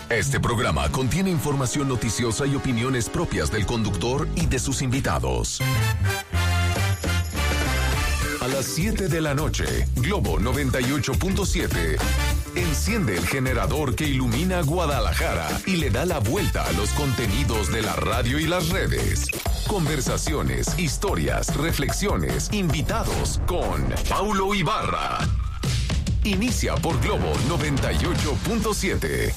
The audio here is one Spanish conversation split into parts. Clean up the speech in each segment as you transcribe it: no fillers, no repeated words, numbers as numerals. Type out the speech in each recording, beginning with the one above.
Este programa contiene información noticiosa y opiniones propias del conductor y de sus invitados. A las 7 de la noche, Globo 98.7 enciende el generador que ilumina Guadalajara y le da la vuelta a los contenidos de la radio y las redes. Conversaciones, historias, reflexiones, invitados con Paulo Ibarra. Inicia por Globo 98.7.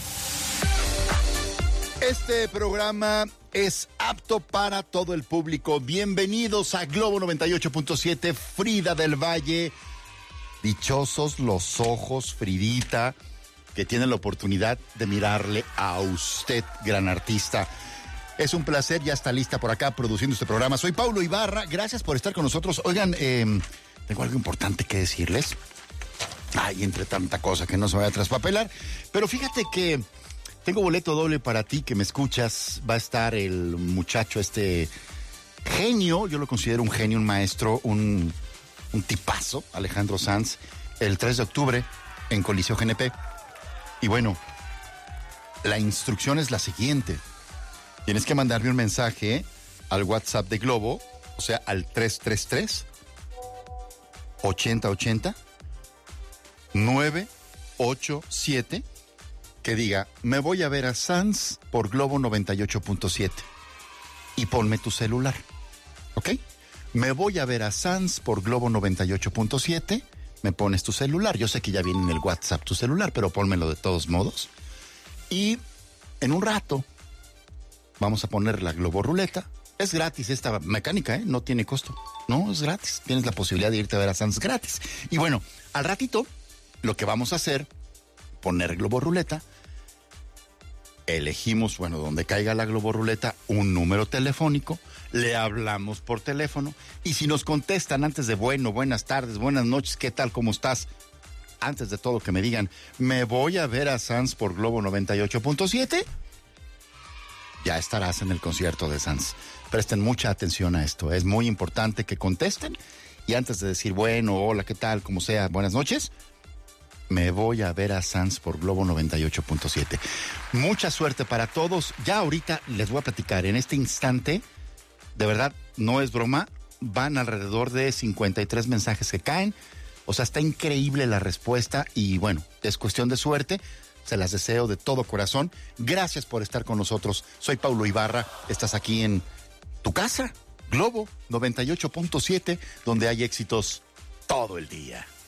Este programa es apto para todo el público. Bienvenidos a Globo 98.7, Frida del Valle. Dichosos los ojos, Fridita, que tienen la oportunidad de mirarle a usted, gran artista. Es un placer, ya está lista por acá produciendo este programa. Soy Paulo Ibarra, gracias por estar con nosotros. Oigan, tengo algo importante que decirles. Ay, entre tanta cosa que no se vaya a traspapelar. Pero fíjate que tengo boleto doble para ti que me escuchas. Va a estar el muchacho genio, yo lo considero un genio, un maestro, un tipazo, Alejandro Sanz, el 3 de octubre en Coliseo GNP. Y bueno, la instrucción es la siguiente. Tienes que mandarme un mensaje al WhatsApp de Globo, o sea, al 333-8080-987, que diga, me voy a ver a Sanz por Globo 98.7. Y ponme tu celular, ¿ok? Me voy a ver a Sanz por Globo 98.7, me pones tu celular. Yo sé que ya viene en el WhatsApp tu celular, pero pónmelo de todos modos. Y en un rato vamos a poner la Globo Ruleta. Es gratis esta mecánica, ¿eh? No tiene costo. No, es gratis. Tienes la posibilidad de irte a ver a Sanz gratis. Y bueno, al ratito, lo que vamos a hacer, poner Globo Ruleta. Elegimos, bueno, donde caiga la Globo Ruleta, un número telefónico. Le hablamos por teléfono. Y si nos contestan antes de buenas tardes, buenas noches, ¿qué tal, cómo estás? Antes de todo que me digan, me voy a ver a Sanz por Globo 98.7. Ya estarás en el concierto de Sanz. Presten mucha atención a esto. Es muy importante que contesten. Y antes de decir, bueno, hola, ¿qué tal? Como sea, buenas noches. Me voy a ver a Sanz por Globo 98.7. Mucha suerte para todos. Ya ahorita les voy a platicar. En este instante, de verdad, no es broma, van alrededor de 53 mensajes que caen. O sea, está increíble la respuesta y bueno, es cuestión de suerte. Se las deseo de todo corazón. Gracias por estar con nosotros. Soy Paulo Ibarra. Estás aquí en tu casa, Globo 98.7, donde hay éxitos todo el día.